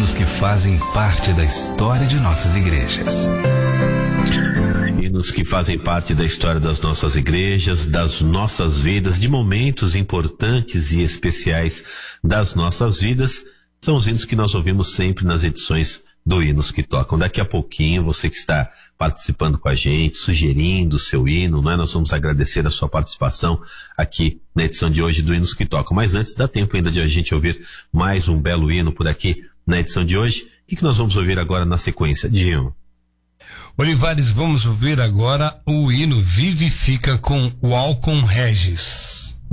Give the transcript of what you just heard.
hinos que fazem parte da história de nossas igrejas. Hinos que fazem parte da história das nossas igrejas, das nossas vidas, de momentos importantes e especiais das nossas vidas, são os hinos que nós ouvimos sempre nas edições do Hinos que Tocam. Daqui a pouquinho, você que está participando com a gente, sugerindo o seu hino, não é? Nós vamos agradecer a sua participação aqui na edição de hoje do Hinos que Tocam. Mas antes, dá tempo ainda de a gente ouvir mais um belo hino por aqui na edição de hoje. O que nós vamos ouvir agora na sequência, Dinho? Olivares, vamos ouvir agora o hino Vivifica com o Alcon Regis.